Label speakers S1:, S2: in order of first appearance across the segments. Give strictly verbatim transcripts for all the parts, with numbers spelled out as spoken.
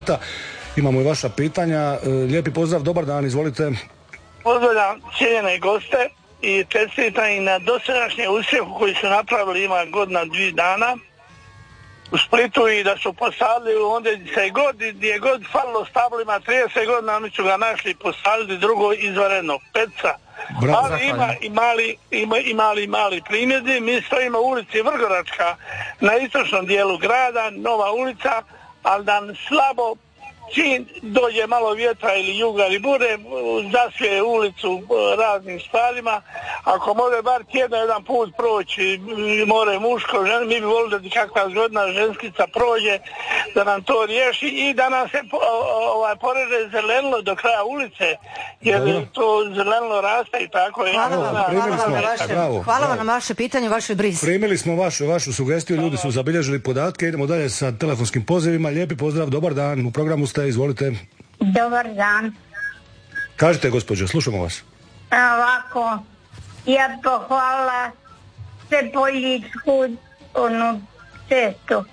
S1: Imamo i vaša pitanja. Lijepi pozdrav, dobar dan, izvolite.
S2: Pozdravljam cijenjene goste i čestitam i na dosadašnje uspjehu koji su napravili, ima godina dvije dana u Splitu, i da su posadili onda se god, gdje je god falilo stablima trideset godina, oni su ga našli i posadili drugo izvanredno, peca. Bravo, ali ima i mali, ima i mali, mali primjedbi. Mi stojimo u ulici Vrgoračka na istočnom dijelu grada, nova ulica, ali nam slabo, čim dođe malo vjetra ili juga ili bude, zasvije ulicu raznim stvarima. Ako može bar tjedno jedan put proći, more muško, žen, mi bi volili da kakva zgodna ženskica prođe, da nam to riješi i da nam se ovaj, poreže zelenilo do kraja ulice, jer Dobro. to zelenilo raste i tako.
S3: Hvala vam, hvala hvala vam, na, vaše, bravo, hvala bravo. na vaše pitanje, vašoj brizi.
S1: Primili smo vašu, vašu sugestiju, ljudi su zabilježili podatke, idemo dalje sa telefonskim pozivima. Lijepi pozdrav, dobar dan, u programu ste, izvolite.
S4: Dobar dan.
S1: Kažite, gospođo, slušamo vas.
S4: Ovako, ja pohvala se Poljičku onu cestu.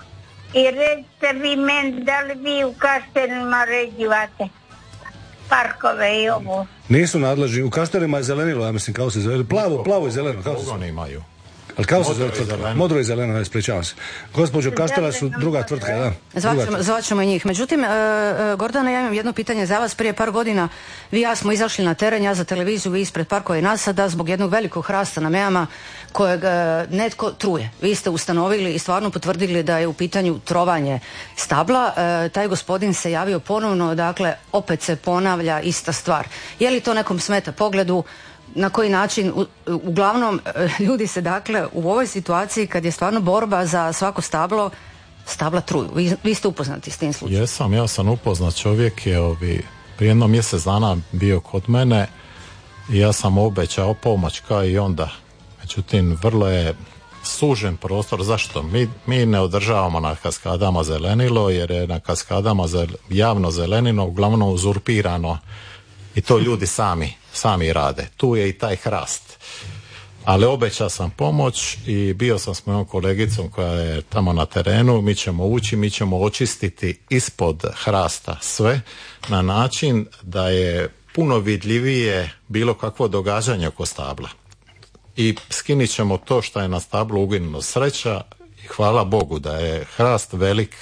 S4: I recite vi meni, da li vi u Kaštelima ređivate parkove i ovo?
S1: Nisu nadležni, u Kaštelima je zelenilo, ja mislim, kao se zove, plavo, plavo i zeleno. Kao se...
S5: imaju.
S1: Ali kao se zove tvrtka? Modro i zeleno, ne, ispričavam se. Gospođo, Kaštela su druga tvrtka, da.
S3: Zvat ćemo i njih. Međutim, e, Gordana, ja imam jedno pitanje za vas. Prije par godina vi i ja smo izašli na teren, ja za televiziju, vi ispred parkova i nasada, zbog jednog velikog hrasta na Meama kojeg e, netko truje. Vi ste ustanovili i stvarno potvrdili da je u pitanju trovanje stabla. E, taj gospodin se javio ponovno, dakle, opet se ponavlja ista stvar. Je li to nekom smeta pogledu? Na koji način, u, uglavnom ljudi se dakle u ovoj situaciji kad je stvarno borba za svako stablo, stabla truju. Vi, vi ste upoznati s tim slučajem?
S5: Jesam, ja sam upoznat. Čovjek je ovi, prije jedno mjesec dana bio kod mene i ja sam obećao pomoć kao i onda. Međutim, vrlo je sužen prostor. Zašto? Mi, mi ne održavamo na kaskadama zelenilo, jer je na kaskadama zel, javno zelenilo uglavnom uzurpirano i to ljudi sami sami rade. Tu je i taj hrast. Ali obećao sam pomoć i bio sam s mojom kolegicom koja je tamo na terenu. Mi ćemo ući, mi ćemo očistiti ispod hrasta sve na način da je puno vidljivije bilo kakvo događanje oko stabla. I skinit ćemo to što je na stablu uginulo. Sreća i hvala Bogu da je hrast velik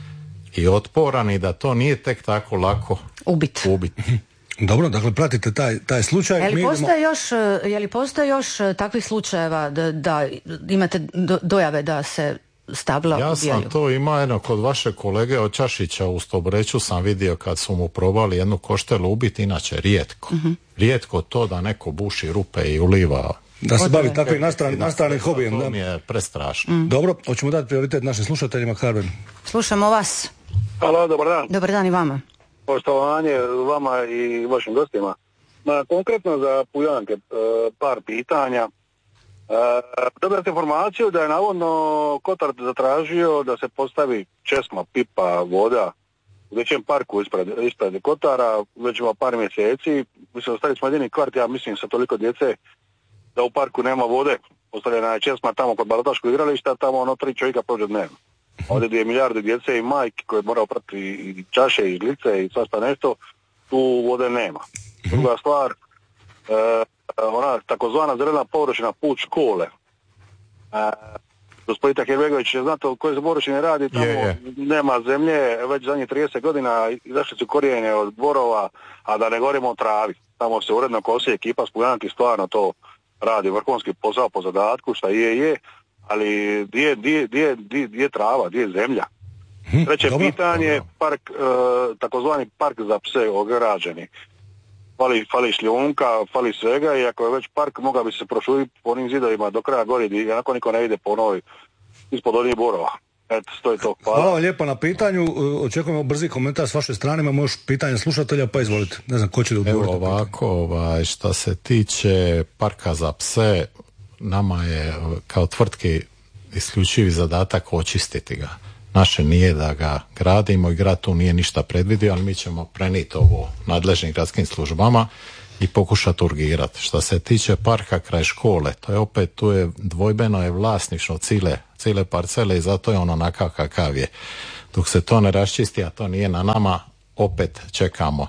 S5: i otporan i da to nije tek tako lako
S3: ubiti.
S5: Ubit.
S1: Dobro, dakle pratite taj, taj slučaj.
S3: Je li postoje idemo... još, je li postoje još takvih slučajeva da, da imate do, dojave da se stabla
S5: ja
S3: ubijaju?
S5: Ja sam to imao jedno kod vaše kolege od Čašića u Stobreću sam vidio kad su mu probali jednu koštelu ubiti, inače rijetko. Uh-huh. Rijetko to da neko buši rupe i uliva.
S1: Da se bavi takvim nastran, nastranim hobijem.
S5: To mi je prestrašno.
S3: Mm.
S1: Dobro, hoćemo dati prioritet našim slušateljima, Karben.
S3: Slušamo vas.
S2: Halo, dobar dan.
S3: Dobar dan i vama.
S2: Poštovanje vama i vašim gostima. Ma, konkretno za Pujanke e, par pitanja. E, dobili ste informaciju da je navodno Kotar zatražio da se postavi česma, pipa, voda u većem parku ispred, ispred Kotara, već ima par mjeseci. Mislim, ostali smo jedini kvart, ja mislim, sa toliko djece da u parku nema vode. Postavljena je česma tamo kod balotaškog igrališta, tamo ono tri čovjeka prođe dnevno. Ovdje dvije milijarde djece i majke koje moraju prati i čaše i žlice i svašta nešto, tu vode nema. Druga stvar, e, ona takozvana zelena površina put škole. E, gospodin Herbegović, znate o kojoj se površini radi, tamo je, je. Nema zemlje, već zadnjih trideset godina izašli su korijene od borova, a da ne govorimo o travi. Tamo se uredno kosi ekipa s Pujanki, stvarno to radi vrhunski posao po zadatku, šta je je. Ali gdje, gdje, gdje, gdje, gdje je trava, gdje je zemlja? Treće dobro, pitanje, dobro. Park, e, takozvani park za pse ograđeni. Fali, fali šljunka, fali svega i ako je već park, mogao bi se prošuriti po onim zidovima do kraja gori, i onako niko ne ide po onoj ispod onih borova. Eto, to je to. Hvala.
S1: Hvala lijepo na pitanju. Očekujemo brzi komentar s vaše strane. Imamo još pitanje slušatelja, pa izvolite. Ne znam ko će da odgovoriti.
S5: Evo ovako, ovaj, što se tiče parka za pse, nama je kao tvrtki isključivi zadatak očistiti ga. Naše nije da ga gradimo i grad tu nije ništa predvidio, ali mi ćemo preniti ovo nadležnim gradskim službama i pokušati urgirati. Što se tiče parka kraj škole, to je opet, tu je dvojbeno je vlasništvo cijele, cijele parcele i zato je on onakav kakav je. Dok se to ne raščisti, a to nije na nama, opet čekamo.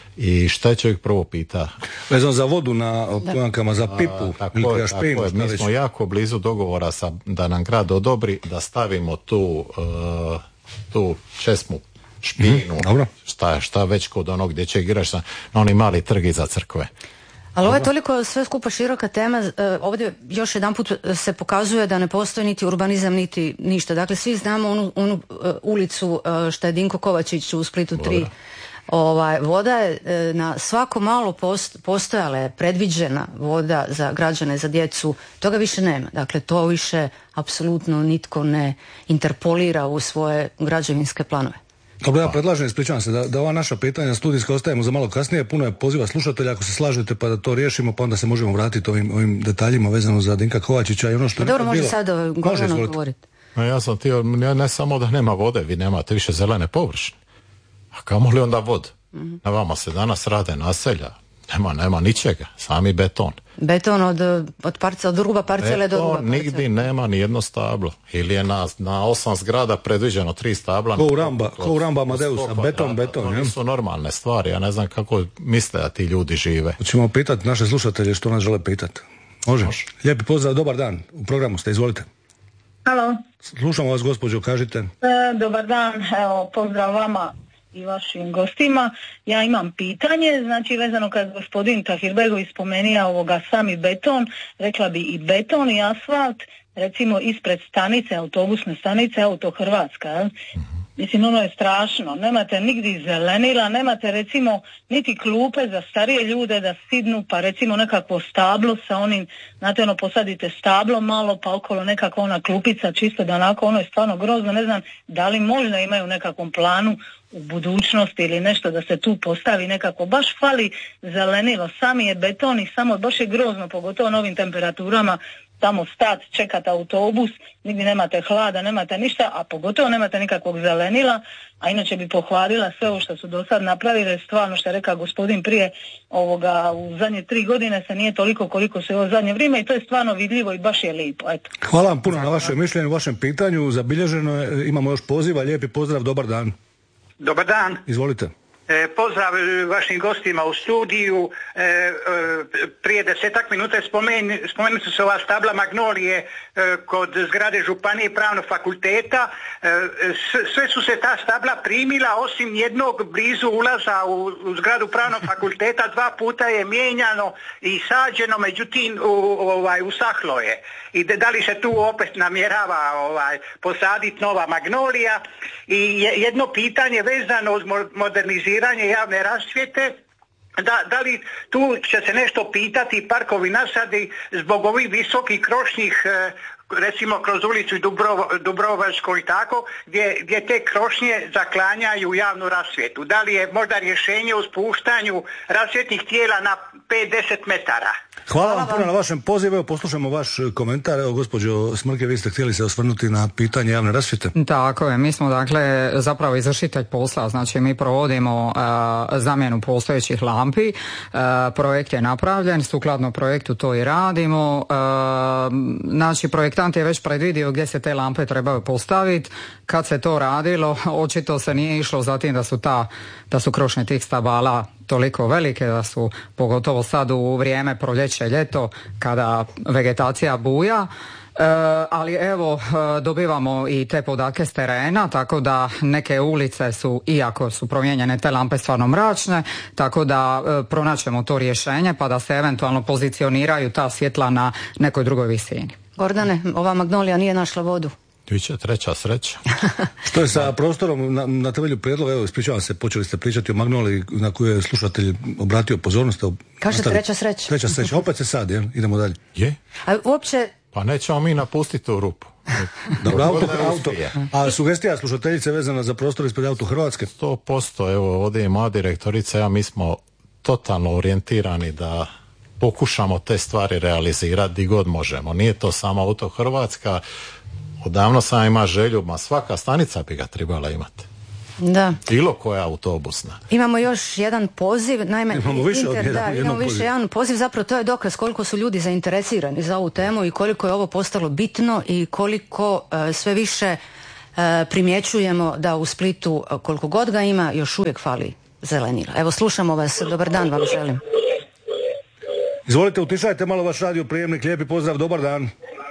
S5: I šta je čovjek prvo pita?
S1: Vezano za vodu na Pujankama, za pipu.
S5: A, tako ili je, tako je. Mi smo jako blizu dogovora sa, da nam grad odobri da stavimo tu, uh, tu česmu špinu,
S1: mm,
S5: šta, šta već kod onog gdje će igraš na oni mali trg iza crkve.
S3: Ali ovo je toliko sve skupa široka tema, ovdje još jedan put se pokazuje da ne postoji niti urbanizam niti ništa. Dakle, svi znamo onu, onu ulicu što je Dinko Kovačić u Splitu tri. Ovaj, voda je na svako malo post, postojala je predviđena voda za građane, za djecu, toga više nema. Dakle, to više apsolutno nitko ne interpolira u svoje građevinske planove.
S1: Dobro, ja predlažem, ispričavam se, da, da ova naša pitanja studijska ostavimo za malo kasnije, puno je poziva slušatelja, ako se slažete pa da to riješimo, pa onda se možemo vratiti ovim, ovim detaljima vezano za Dinka Kovačića i ono što je
S3: dobro, može
S1: bilo.
S3: sad Goran odgovoriti.
S5: Ja sam htio, ne, ne samo da nema vode, vi nemate više zelene površine. A kamo li onda vodu? Mm-hmm. Na vama se danas rade naselja, nema, nema ničega, sami beton.
S3: Beton od, od, parca, od ruba parcele do ruba parcele.
S5: Nigdje nema ni jedno stablo. Ili je na, na osam zgrada predviđeno tri stabla.
S1: Ko u Ramba, ko u Ramba Amadeusa, beton, beton.
S5: To nisu normalne stvari, ja ne znam kako misle da ti ljudi žive.
S1: Hoćemo pitati naše slušatelje što nas žele pitati. Može? Može. Lijepi pozdrav, dobar dan, u programu ste, izvolite.
S6: Halo.
S1: Slušamo vas, gospođo, kažite.
S6: E, dobar dan, evo, pozdrav vama i vašim gostima. Ja imam pitanje, znači vezano kad gospodin Tahirbegović spomenija ovoga sami beton, rekla bi i beton i asfalt, recimo ispred stanice, autobusne stanice, Auto Hrvatska, jel? Mislim, ono je strašno. Nemate nigdje zelenila, nemate recimo niti klupe za starije ljude da sidnu, pa recimo nekakvo stablo sa onim, znate ono, posadite stablo malo, pa okolo nekakva ona klupica, čisto da onako, ono je stvarno grozno. Ne znam da li možda imaju u nekakvom planu u budućnosti ili nešto da se tu postavi nekako. Baš fali zelenilo, sami je beton i samo baš je grozno, pogotovo na ovim temperaturama, tamo stat, čekate autobus, nigdje nemate hlada, nemate ništa, a pogotovo nemate nikakvog zelenila, a inače bi pohvalila sve ovo što su do sad napravili, stvarno što je rekao gospodin prije, ovoga, u zadnje tri godine se nije toliko koliko se ovo zadnje vrijeme i to je stvarno vidljivo i baš je lijepo. Eto.
S1: Hvala vam puno na vašem mišljenju, vašem pitanju, zabilježeno je, imamo još poziva, lijepi pozdrav, dobar dan.
S7: Dobar dan.
S1: Izvolite.
S7: E, pozdrav vašim gostima u studiju. E, e, prije desetak minuta spomen, spomenuti su ova stabla magnolije e, kod zgrade Županije Pravnog fakulteta. E, sve su se ta stabla primila osim jednog blizu ulaza u, u zgradu Pravnog fakulteta. Dva puta je mijenjano i sađeno, međutim u, ovaj, usahlo je. I da li se tu opet namjerava ovaj, posaditi nova magnolija? I jedno pitanje vezano uz moderniziranje javne rasvjete, da, da li tu će se nešto pitati parkovi nasadi zbog ovih visokih krošnjih, recimo kroz ulicu Dubrov, Dubrovačkoj i tako, gdje, gdje te krošnje zaklanjaju javnu rasvjetu. Da li je možda rješenje u spuštanju rasvjetnih tijela na pet do deset metara?
S1: Hvala vam puno na vašem pozivu, evo poslušamo vaš komentar. Evo, gospođo Smrke, vi ste htjeli se osvrnuti na pitanje javne rasvjete.
S8: Tako je, mi smo dakle zapravo izvršitelj posla, znači mi provodimo uh, zamjenu postojećih lampi, uh, projekt je napravljen, sukladno projektu to i radimo, uh, znači projektant je već predvidio gdje se te lampe trebaju postaviti, kad se to radilo, očito se nije išlo za tim da su ta, da su krošnje tih stabala toliko velike da su, pogotovo sad u vrijeme proljeće, ljeto, kada vegetacija buja. E, ali evo, dobivamo i te podatke s terena, tako da neke ulice su, iako su promijenjene te lampe, stvarno mračne, tako da e, pronaćemo to rješenje pa da se eventualno pozicioniraju ta svjetla na nekoj drugoj visini.
S3: Gordane, ova magnolija nije našla vodu.
S5: Biće treća sreća.
S1: Što je sa prostorom na, na temelju prijedloga, evo ispričavam se, počeli ste pričati o magnoliji na koju je slušatelj obratio pozornost.
S3: Kaže treća sreća.
S1: Treća sreća, opet se sad, jel? Idemo dalje.
S5: Je?
S3: A uopće...
S5: Pa nećemo mi napustiti u rupu.
S1: Dobro, auto, auto. A sugestija slušateljice vezana za prostor ispred Auto Hrvatske?
S5: sto posto, evo ovdje je moja direktorica, ja mi smo totalno orijentirani da pokušamo te stvari realizirati gdje god možemo. Nije to samo Auto Hrvatska, odavno sam ima želju, ma svaka stanica bi ga trebala imati.
S3: Da.
S5: Bilo koja autobusna.
S3: Imamo još jedan poziv, naime,
S1: imamo više
S3: Inter,
S1: od jedan,
S3: da, imamo više
S1: poziv.
S3: jedan poziv, zapravo to je dokaz koliko su ljudi zainteresirani za ovu temu i koliko je ovo postalo bitno i koliko uh, sve više e, primjećujemo da u Splitu, koliko god ga ima, još uvijek fali zelenila. Evo, slušamo vas, dobar dan vam želim.
S1: Izvolite, utišajte malo vaš radio prijemnik, lijepi pozdrav, dobar dan.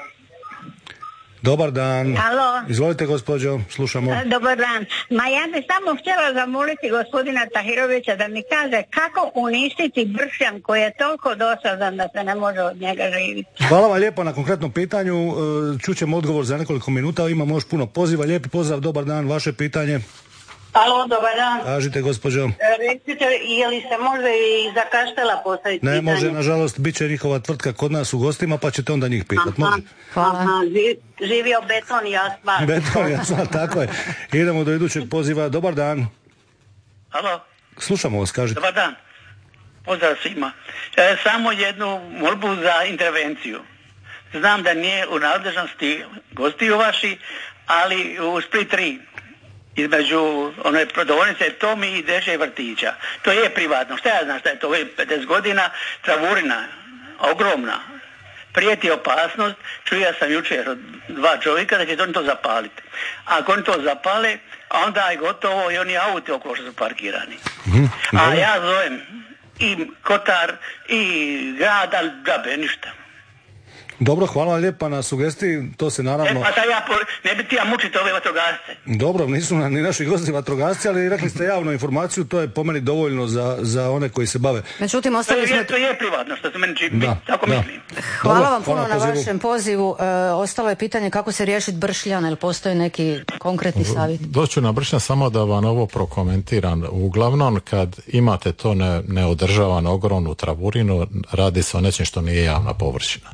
S1: Dobar dan.
S4: Alo.
S1: Izvolite, gospođo, slušamo.
S4: Dobar dan. Ma ja bih samo htjela zamoliti gospodina Tahirovića da mi kaže kako uništiti bršljan koji je toliko dosadan da se ne može od njega živjeti.
S1: Hvala vam lijepo na konkretnom pitanju. Čućemo odgovor za nekoliko minuta. Imamo još puno poziva. Lijepi pozdrav, dobar dan, vaše pitanje.
S9: Alo, dobar dan.
S1: Kažite, gospođo.
S9: Recite, je li se može i za Kaštela postaviti
S1: ne,
S9: pitanje?
S1: Ne može, nažalost, bit će njihova tvrtka kod nas u gostima, pa ćete onda njih pitati. Može?
S3: Hvala.
S9: Aha, živio beton i asfalt.
S1: Beton i asfalt, tako je. Idemo do idućeg poziva. Dobar dan.
S10: Halo.
S1: Slušamo vas, kažite.
S10: Dobar dan. Pozdrav svima. E, samo jednu molbu za intervenciju. Znam da nije u nadležnosti gostiju vaši, ali u Split tri. Između one prodavnice Tomi i Deže vrtića. To je privatno. Šta ja znam šta je to? Je pedeset godina, travurina, ogromna. Prijeti opasnost. Čuja sam jučer od dva čovjeka da će to oni to zapaliti. Ako oni to zapale, onda je gotovo i oni auti oko što su parkirani. Mm, a ja zovem i Kotar i grad, ali džabe, ništa.
S1: Dobro, hvala vam lijepa na sugestiji, to se naravno...
S10: E, pa da ja, ne bi ti ja mučiti ove vatrogasce.
S1: Dobro, nisu ni naši gosti vatrogasci, ali rekli ste javnu informaciju, to je po meni dovoljno za, za one koji se bave.
S3: Međutim, ostali smo...
S10: To je privatno, što se meni čini,
S1: da,
S10: tako
S1: da.
S10: mislim.
S3: Hvala
S1: Dobro,
S3: vam puno
S1: hvala
S3: na
S1: pozivu.
S3: vašem pozivu. E, ostalo je pitanje kako se riješiti bršljan, ili postoji neki konkretni savjet?
S5: Doću na bršljan samo da vam ovo prokomentiram. Uglavnom, kad imate to ne, neodržavanu ogromnu travurinu, radi se o nečem što nije javna površina.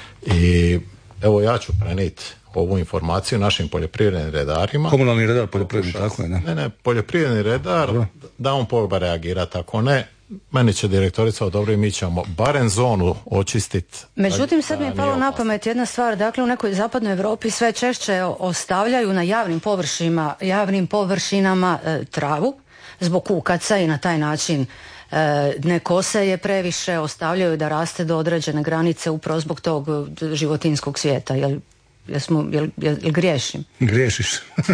S5: I evo ja ću prenijeti ovu informaciju našim poljoprivrednim redarima.
S1: Komunalni redar poljoprivredni, tako je, ne?
S5: Ne, ne, poljoprivredni redar, Dobro. da on proba reagirati, ako ne, meni će direktorica odobri, mi ćemo barem zonu očistiti.
S3: Međutim, sad mi je palo na pamet jedna stvar, dakle u nekoj zapadnoj Europi sve češće ostavljaju na javnim površinama, javnim površinama e, travu zbog kukaca i na taj način e, ne kose je previše, ostavljaju da raste do određene granice upravo zbog tog životinjskog svijeta. Jel, jesmo, jel, jel, jel griješim?
S1: Griješiš.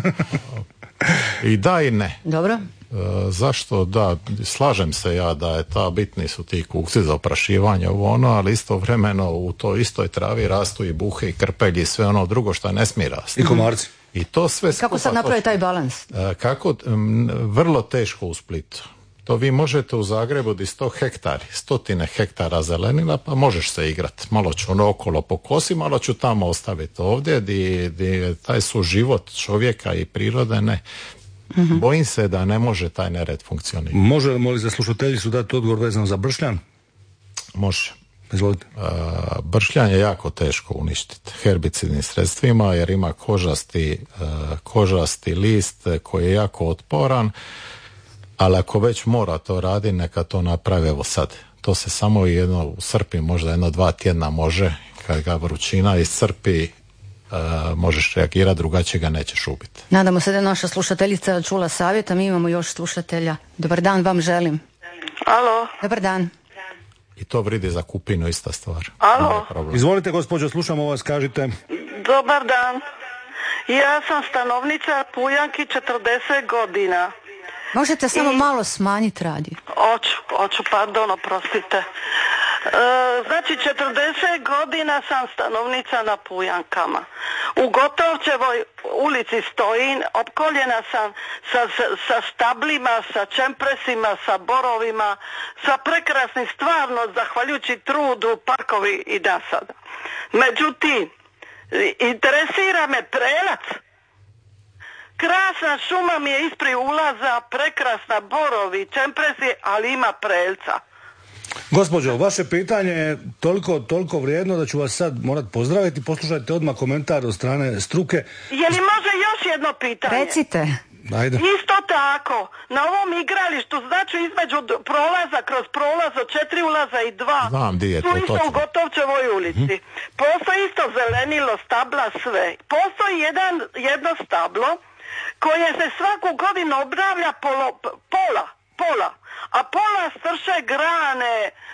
S5: I da i ne.
S3: Dobro.
S5: E, zašto da, slažem se ja da je ta bitni su ti kukci za oprašivanje ovo ono, ali istovremeno u toj istoj travi rastu i buhe i krpelji i sve ono drugo što ne smije rasti.
S1: I komarci.
S5: I to sve
S3: skupa. Kako sad napraviti taj balans?
S5: E, kako, m, vrlo teško u Splitu. To vi možete u Zagrebu di sto hektari, stotine hektara zelenila, pa možeš se igrati. Malo ću ono okolo pokosi, malo ću tamo ostaviti. Ovdje di, di taj su život čovjeka i prirode, ne. Mm-hmm. Bojim se da ne može taj nered funkcionirati.
S1: Možemo li za slušatelji su dati odgovor vezano za bršljan?
S5: Može.
S1: Izvolite.
S5: Uh, bršljan je jako teško uništiti herbicidnim sredstvima jer ima kožasti, uh, kožasti list koji je jako otporan, ali ako već mora to radi, neka to napravi evo sad. To se samo jedno u srpi, možda jedno dva tjedna može, kad ga vrućina iscrpi, Uh, možeš reagirati, drugačije ga nećeš ubiti.
S3: Nadamo se da je naša slušateljica čula savjeta, mi imamo još slušatelja. Dobar dan vam želim.
S11: Alo.
S3: Dobar dan.
S5: I to vridi za Kupinu ista stvar.
S11: Alo.
S1: Izvolite gospođo, slušamo vas, kažite.
S11: Dobar dan. Ja sam stanovnica Pujanki četrdeset godina.
S3: Možete samo
S11: I...
S3: malo smanjiti radio.
S11: Oću, oću, pardon, oprostite. E, znači četrdeset godina sam stanovnica na Pujankama. U Gotovčevoj ulici stojim, opkoljena sam sa, sa stablima, sa čempresima, sa borovima, sa prekrasnim, stvarno zahvaljujući trudu parkovi i nasada. Međutim, interesira me prelac. Krasna šuma mi je ispred ulaza, prekrasna borovi, čempresi, ali ima prelca.
S1: Gospođo, vaše pitanje je toliko, toliko vrijedno da ću vas sad morat pozdraviti. Poslušajte odmah komentar od strane struke.
S11: Je li može još jedno pitanje?
S3: Recite.
S1: Ajde.
S11: Isto tako, na ovom igralištu, znači između prolaza, kroz prolaz od četiri ulaza i dva,
S5: Znam, di je
S11: su
S5: to,
S11: isto
S5: točno.
S11: u Gotovčevoj ulici. Hmm. Postoji isto zelenilo, stabla, sve. Postoji jedan, jedno stablo koje se svaku godinu obnavlja polo, pola, pola, a pola strše grane,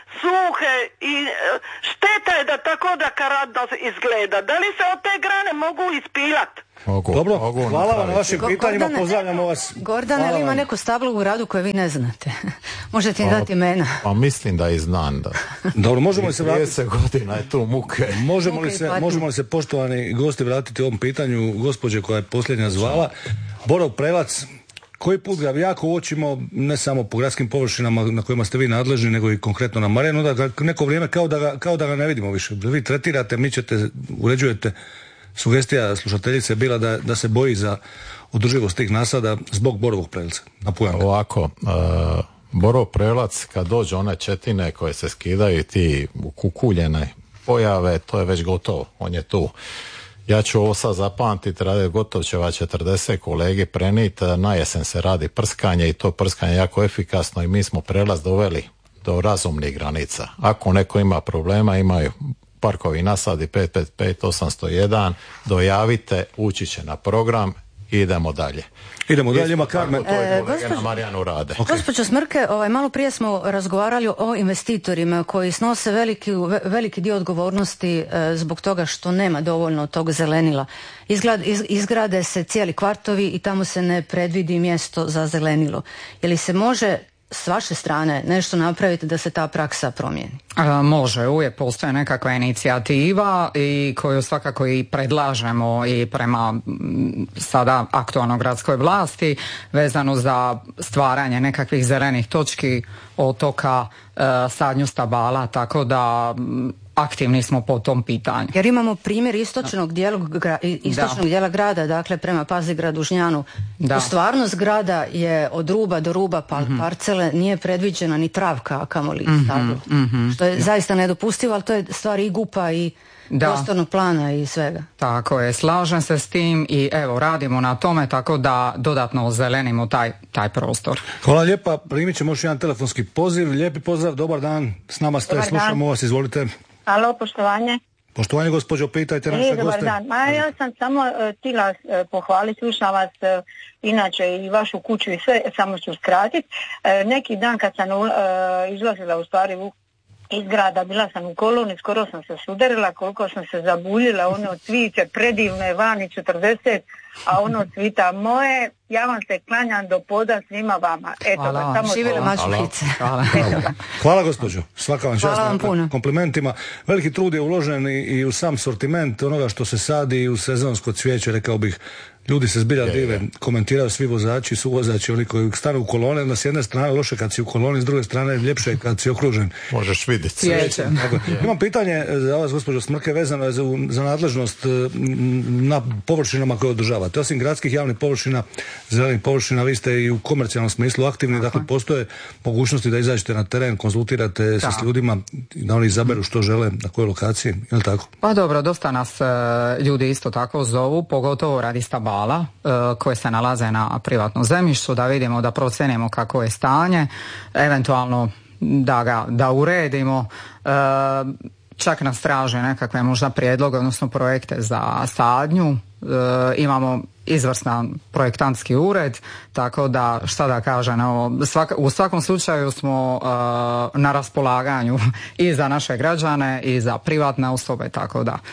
S11: suhe i šteta je da tako da karadno izgleda. Da li se od te grane mogu ispilat?
S5: Mogu,
S1: Dobro,
S5: mogu
S1: hvala vam na vašim
S3: Go-
S1: pitanjima,
S3: Gordane,
S1: pozdravljamo vas.
S3: Gordane,
S1: Hvala
S3: ali ima
S1: vam.
S3: neko stablo u gradu koje vi ne znate? Možete im
S5: Pa-
S3: dati imena.
S5: Pa mislim da i znam da.
S1: Dobro, možemo li se vratiti?
S5: trideset godina je tu muke.
S1: Možemo
S3: Muke
S1: li,
S3: i
S1: se,
S3: patnje.
S1: možemo li se, poštovani gosti, vratiti ovom pitanju gospođe koja je posljednja zvala? Borov Prelac, koji put ga jako uočimo, ne samo po gradskim površinama na kojima ste vi nadležni, nego i konkretno na Marjanu, da ga neko vrijeme kao da ga, kao da ga ne vidimo više. Vi tretirate, mičete, uređujete. Sugestija slušateljice je bila da, da se boji za održivost tih nasada zbog borovog prelca na Pujanka.
S5: Ovako, uh, Borov Prelac, kad dođe one četine koje se skidaju i ti kukuljene pojave, to je već gotovo, on je tu. Ja ću ovo sad zapamtiti, radi Gotovčeva četrdeset kolegi prenit, na jesen se radi prskanje i to prskanje jako efikasno i mi smo prelaz doveli do razumnih granica. Ako neko ima problema, imaju parkovi nasadi pet pet pet osam zero jedan, dojavite, ući će na program i idemo dalje.
S1: Idemo dalje, ima Karmen.
S5: To je
S3: E,
S5: kolege
S3: gospođo-
S5: na Marijanu rade.
S3: Gospođo Smrke, ovaj, malo prije smo razgovarali o investitorima koji snose veliki, ve- veliki dio odgovornosti e, zbog toga što nema dovoljno tog zelenila. Izglad, iz- izgrade se cijeli kvartovi i tamo se ne predvidi mjesto za zelenilo. Je li se može s vaše strane nešto napraviti da se ta praksa promijeni?
S8: E, može, uvijek postoje nekakva inicijativa i koju svakako i predlažemo i prema m, sada aktualnoj gradskoj vlasti vezano za stvaranje nekakvih zelenih točki, otoka, e, sadnju stabala, tako da m, aktivni smo po tom pitanju.
S3: Jer imamo primjer istočnog dijela, gra- i- istočnog
S8: Da.
S3: dijela grada, dakle prema Pazigradu, Žnjanu.
S8: Da.
S3: U stvarnost grada je od ruba do ruba pa- parcele, nije predviđena ni travka, a kamoli stablo. Što je zaista nedopustivo, ali to je stvar i gupa i
S8: Da.
S3: prostornog plana i svega.
S8: Tako je, slažem se s tim i evo radimo na tome tako da dodatno ozelenimo taj, taj prostor.
S1: Hvala lijepa, primit ćemo još jedan telefonski poziv. Lijepi pozdrav, dobar dan, s nama ste,
S4: Dobar dan.
S1: slušamo vas, izvolite.
S4: Alo, poštovanje.
S1: Poštovanje gospođo, pitajte naše
S4: E, dobar
S1: goste.
S4: dan. Ma ja sam samo e, htjela e, pohvaliti, slušam vas e, inače i vašu kuću i sve, samo ću skratiti. E, neki dan kad sam u, e, izlazila u stvari u iz grada, bila sam u koloni, skoro sam se sudarila, koliko sam se zabuljila, ono cviće, predivno je vani četrdeset, a ono cvita moje, ja vam se klanjam do poda svima vama. Eto,
S8: Hvala
S4: ga,
S8: vam.
S4: samo
S3: Živjeli
S4: to.
S3: mačuhice.
S8: Hvala.
S4: Eto ga.
S1: Hvala gospođo, svaka vam čast
S3: Hvala vam
S1: na
S3: puno.
S1: komplimentima. Veliki trud je uložen i, i u sam sortiment onoga što se sadi i u sezonsko cvijeće, rekao bih. Ljudi se zbilja dive, komentiraju svi vozači, suvozači, oni koji stanu u kolone, onda s jedne strane loše kad si u koloni, s druge strane ljepše je kad si okružen.
S5: Možeš vidjeti.
S8: Cvijeće.
S1: Tako je. Imam pitanje za vas, gospođo Smrke, vezano je za, za nadležnost e, m, na površinama koje održavate. Osim gradskih javnih površina, zelenih površina, vi ste i u komercijalnom smislu aktivni, dakle postoje mogućnosti da izađete na teren, konzultirate se
S8: Da.
S1: s ljudima, da oni izaberu što žele, na kojoj lokaciji, je li tako?
S8: Pa dobro, dosta nas e, ljudi isto tako zovu, pogotovo radi stabala e, koje se nalaze na privatnom zemljištu, da vidimo, da procenimo kako je stanje, eventualno da ga da uredimo. E, čak nas traže nekakve možda prijedloge, odnosno projekte za sadnju. E, imamo izvrstan projektantski ured, tako da šta da kažem, evo, svaka, u svakom slučaju smo e, na raspolaganju i za naše građane i za privatne osobe, tako da.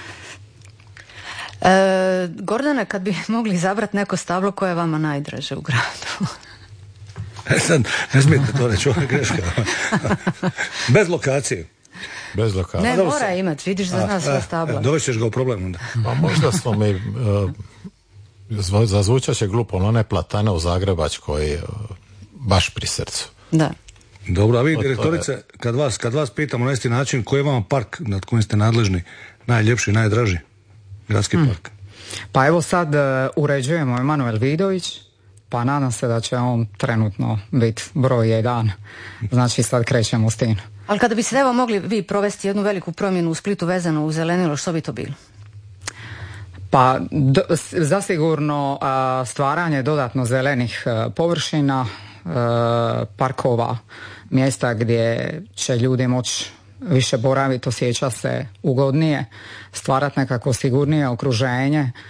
S3: E, Gordane, kad bi mogli izabrati neko stablo koje je vama najdraže u gradu?
S1: E sad, ne smijete to reći, ovo je greška. Bez lokacije.
S5: Bez lokacije.
S3: Ne,
S1: dobro
S3: mora
S1: se-
S3: imati, vidiš da zna sva stabla.
S1: Dovešćeš ga u problem onda.
S5: Pa možda smo mi, uh, zva- zazvučat će glupo, no one platane u Zagrebačkoj uh, baš pri srcu.
S3: Da.
S1: Dobro, a vi,
S5: To- to je-
S1: direktorice, kad vas, kad vas pitamo na isti način, koji je vama park nad kojim ste nadležni najljepši, najdraži? Gradski park.
S8: Pa evo sad e, uređujemo Emanuel Vidović, pa nadam se da će on trenutno biti broj jedan. Znači sad krećemo s tim.
S3: Ali kada bi se evo mogli vi provesti jednu veliku promjenu u Splitu vezanu u zelenilo, što bi to bilo?
S8: Pa do, s- zasigurno a, stvaranje dodatno zelenih e, površina, e, parkova, mjesta gdje će ljudi moći više boraviti, osjeća se ugodnije, stvarati nekako sigurnije okruženje. E,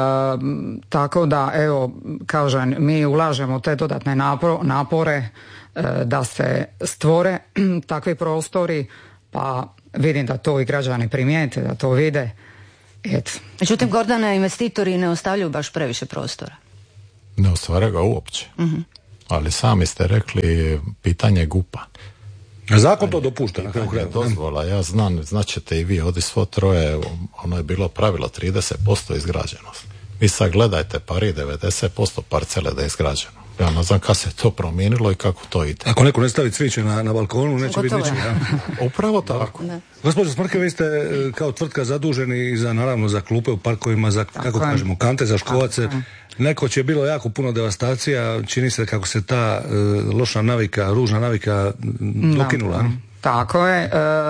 S8: tako da, evo, kažem, mi ulažemo te dodatne napro- napore da se stvore takvi prostori, pa vidim da to i građani primijete, da to vide. Eto.
S3: Međutim, Gordane, investitori ne ostavljaju baš previše prostora.
S5: Ne ostvare ga uopće. Uh-huh. Ali sami ste rekli pitanje gupa.
S1: Zakon to dopušta na kraju krajeva.
S5: Dozvola, ja znam, znaćete i vi ovdje svo troje, ono je bilo pravilo trideset posto izgrađenost. Vi sad gledajte Pari, devedeset posto parcele da je izgrađeno. Ja ne znam kako se to promijenilo i kako to ide.
S1: Ako neko ne stavi cviće na, na balkonu, neće biti ničega. Ja.
S5: Upravo tako.
S1: Gospođo Smrke, vi ste kao tvrtka zaduženi za, naravno, za klupe u parkovima, za, tako kako je. kažemo, kante za škovace. Neko će bilo jako puno devastacija, čini se kako se ta uh, loša navika, ružna navika dokinula.
S8: Tako je, e,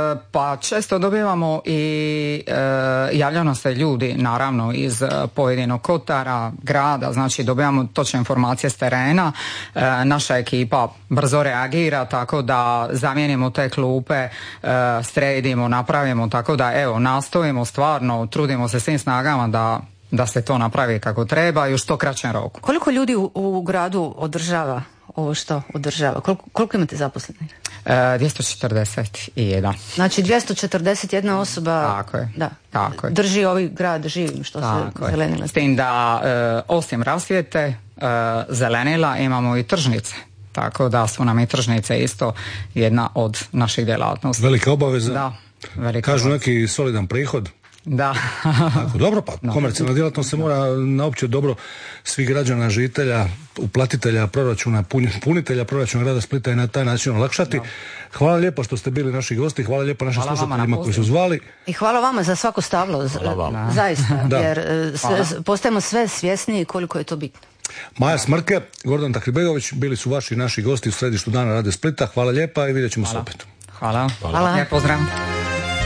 S8: pa često dobivamo i e, javljaju se ljudi, naravno, iz pojedinog kotara, grada, znači dobivamo točne informacije s terena, e, naša ekipa brzo reagira, tako da zamijenimo te klupe, e, sredimo, napravimo, tako da evo, nastojimo stvarno, trudimo se svim snagama da da se to napravi kako treba i u što kraćem roku.
S3: Koliko ljudi u, u gradu održava ovo što održava? Koliko, koliko imate zaposlenih?
S8: E, dvjesto četrdeset jedan.
S3: Znači dvjesto četrdeset jedna osoba
S8: tako je,
S3: da,
S8: tako je.
S3: drži ovaj grad živim što tako se zelenila.
S8: S tim da e, osim rasvjete, e, zelenila imamo i tržnice. Tako da su nam i tržnice isto jedna od naših djelatnosti.
S1: Velika obaveza.
S8: Da, velika
S1: Kažu
S8: obaveza.
S1: neki solidan prihod.
S8: Da.
S1: Tako, dobro, pa no. Komercijalna djelatnost se mora na opće dobro svih građana, žitelja, uplatitelja proračuna, punitelja proračuna grada Splita i na taj način olakšati. No. Hvala lijepo što ste bili naši gosti, hvala lijepo našim slušateljima koji su zvali.
S3: I hvala vama za svako stablo, zaista, da. Jer sve, postajemo sve svjesniji koliko je to bitno.
S1: Maja Smrke, Gordan Tahirbegović bili su vaši naši gosti u središtu Dana Rada Splita. Hvala lijepa i vidjet ćemo se opet.
S8: Hvala.
S3: Hvala. Hvala.
S8: Ja, pozdrav.